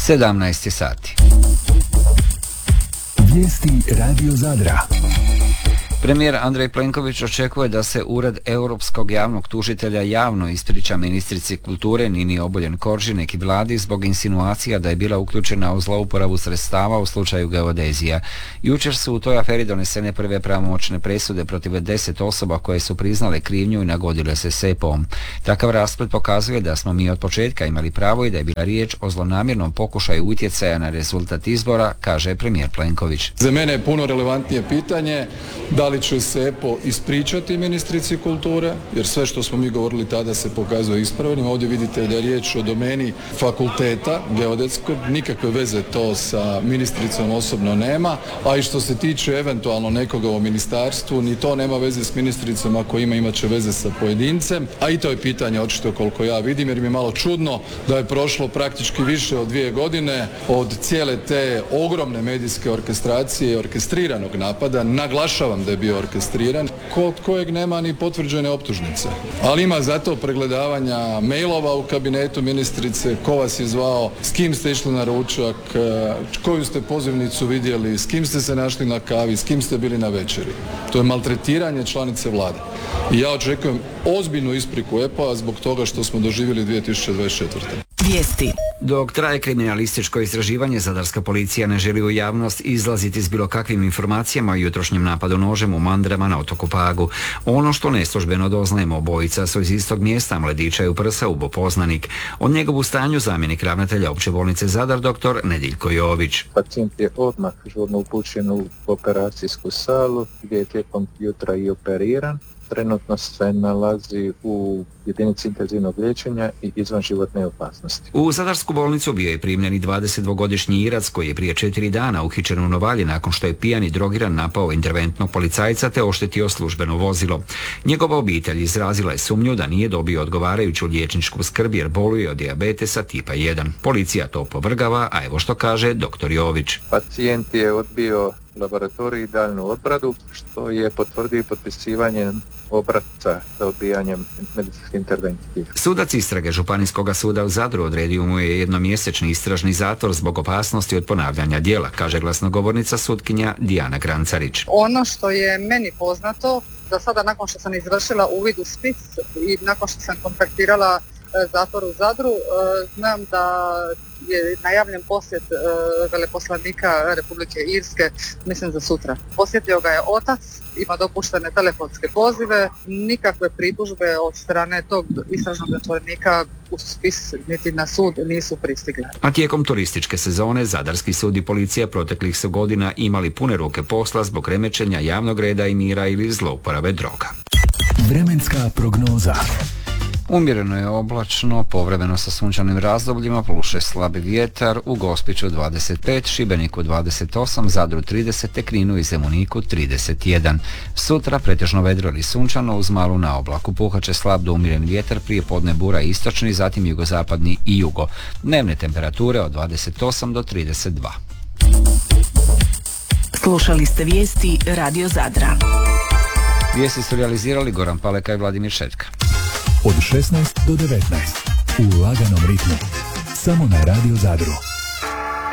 17 sati. Vijesti Radio Zadra. Premijer Andrej Plenković očekuje da se Ured Europskog javnog tužitelja javno ispriča ministrici kulture Nini Obuljen-Koržinek i vladi zbog insinuacija da je bila uključena u zlouporabu sredstava u slučaju geodezija. Jučer su u toj aferi donesene prve pravomoćne presude protiv 10 osoba koje su priznale krivnju i nagodile se SEPO-om. Takav rasplet pokazuje da smo mi od početka imali pravo i da je bila riječ o zlonamjernom pokušaju utjecaja na rezultat izbora, kaže premijer Plenković. Za mene je puno relevantnije pitanje da li će se EPO ispričati ministrici kulture, jer sve što smo mi govorili tada se pokazuje ispravnim. Ovdje vidite da je riječ o domeni fakulteta geodetskog, nikakve veze to sa ministricom osobno nema, a i što se tiče eventualno nekoga u ministarstvu, ni to nema veze s ministricom, ako imat će veze sa pojedincem, a i to je pitanje očito koliko ja vidim, jer mi je malo čudno da je prošlo praktički više od 2 godine od cijele te ogromne medijske orkestracije i orkestriranog napada. Naglašavam da je bio orkestriran, kod kojeg nema ni potvrđene optužnice. Ali ima zato pregledavanja mailova u kabinetu ministrice, ko vas je zvao, s kim ste išli na ručak, koju ste pozivnicu vidjeli, s kim ste se našli na kavi, s kim ste bili na večeri. To je maltretiranje članice vlade. I ja očekujem ozbiljnu ispriku EPO-a zbog toga što smo doživjeli 2024. Vijesti. Dok traje kriminalističko istraživanje, zadarska policija ne želi u javnost izlaziti s bilo kakvim informacijama o jutrošnjem napadu nožem u Mandrama na otoku Pagu. Ono što neslužbeno doznajemo, obojica su iz istog mjesta, Mladića i u prsa ubo poznanik. O njegovu stanju zamjenik ravnatelja Opće bolnice Zadar, dr. Nediljko Jović. Pacijent je odmah žurno upućen u operacijsku salu gdje je tijekom jutra i operiran. Trenutno se nalazi u jedinici intenzivnog liječenja i izvan životne opasnosti. U Zadarsku bolnicu bio je primljen i 22-godišnji Irac koji je prije 4 dana uhićen u Novalji nakon što je pijan i drogiran napao interventnog policajca te oštetio službeno vozilo. Njegova obitelj izrazila je sumnju da nije dobio odgovarajuću liječničku skrb jer boluje od dijabetesa tipa 1. Policija to opovrgava, a evo što kaže dr. Jović. Pacijent je odbio laboratorij i daljnu obradu, što je potvrdio potpisivanjem obrasca za odbijanjem medicinske intervencije. Sudac istrage Županijskog suda u Zadru odredio mu je jednomjesečni istražni zatvor zbog opasnosti od ponavljanja djela, kaže glasnogovornica sutkinja Dijana Grancarić. Ono što je meni poznato, da sada nakon što sam izvršila uvid u spis i nakon što sam kontaktirala zatvor u Zadru, znam da je najavljen posjet veleposlanika Republike Irske, mislim za sutra. Posjetio ga je otac, ima dopuštene telefonske pozive, nikakve pritužbe od strane tog istražnog zatvorenika u spis niti na sud nisu pristigle. A tijekom turističke sezone Zadarski sud i policija proteklih su godina imali pune ruke posla zbog remećenja javnog reda i mira ili zlouporabe droga. Vremenska prognoza. Umjereno je oblačno, povremeno sa sunčanim razdobljima, pluše slabi vjetar, u Gospiću 25, Šibeniku 28, Zadru 30, te Kninu i Zemuniku 31. Sutra pretežno vedro ili sunčano uz malu naoblaku, puhaće slab do umjeren vjetar, prije podne bura istočni, zatim jugozapadni i jugo. Dnevne temperature od 28 do 32. Slušali ste vijesti Radio Zadra. Vijesti su realizirali Goran Paleka i Vladimir Šetka. Od 16 do 19 u laganom ritmu. Samo na Radio Zadru.